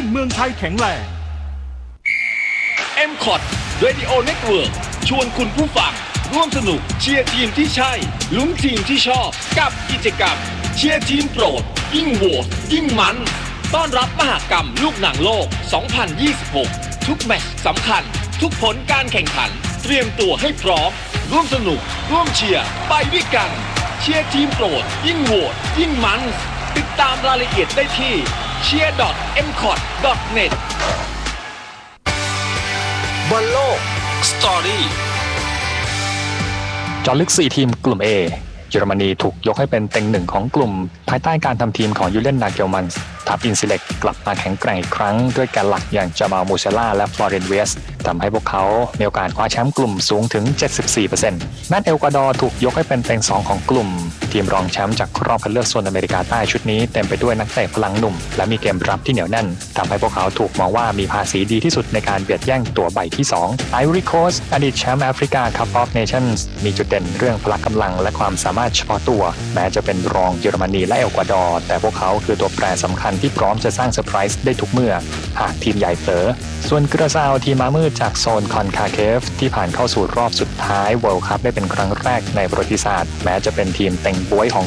เมืองไทยแข็งแรง M-Cot Radio Network ชวนคุณผู้ฟังร่วมสนุกเชียร์ทีมที่ใช่ลุ้นทีมที่ชอบกับกิจกรรมเชียร์ทีมโปรดยิ่งโหวตยิ่งมันต้อนรับมหกรรมลูกหนังโลก 2026 ทุกแมตช์สำคัญทุกผลการแข่งขันเตรียมตัวให้พร้อมร่วมสนุกร่วมเชียร์ไปด้วยกันเชียร์ทีมโปรดยิ่งโหวตยิ่งมันติดตามรายละเอียดได้ที่ cheer.mcot.net บอลโลกสตอรี่เจาะลึก4ทีมกลุ่ม A เยอรมนีถูกยกให้เป็นเต็งหนึ่งของกลุ่มภายใต้การทำทีมของยูเลน นาเกลมันส์ทัพอินซิเล็กกลับมาแข็งแกร่งอีกครั้งด้วยแกนหลักอย่างจามาล มูเซล่าและฟลอเรน เวสทำให้พวกเขามีโอกาสคว้าแชมป์กลุ่มสูงถึง 74% แม้เอลกวาดอร์ถูกยกให้เป็นเต็ง2ของกลุ่มทีมรองแชมป์จากรอบคัดเลือกโซนอเมริกาใต้ชุดนี้เต็มไปด้วยนักเตะพลังหนุ่มและมีเกมรับที่เหนียวแน่นทำให้พวกเขาถูกมองว่ามีภาษีดีที่สุดในการเบียดแย่งตัวใบที่2ไอวอรี่โคสต์อดีตแชมป์แอฟริกาคัพออฟเนชั่นส์มีจุดเด่นเรื่องพละกำลังและความสามารถเฉพาะตัวแม้จะเป็นรองเยอรมนีและเอลกวาดอร์แต่พวกเขาคือตัวแปรสำคัญที่พร้อมจะสร้างเซอร์ไพรส์ได้ทุกเมื่อหากทีมใหญ่เผลอส่วนกระซาวทีมม้ามืดจากโซนคอนคาเคฟที่ผ่านเข้าสู่รอบสุดท้ายเวิลด์คัพได้เป็นครั้งแรกในประวัติศาสตร์แม้จะเป็นทีมเต็งบ๊วยของ